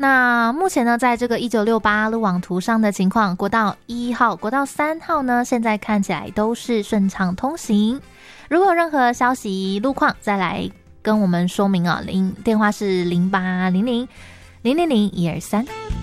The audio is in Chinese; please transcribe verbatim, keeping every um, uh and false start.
那目前呢，在这个一九六八路网图上的情况，国道一号、国道三号呢，现在看起来都是顺畅通行。如果有任何消息路况，再来跟我们说明啊，零电话是零八零零零零零一二三。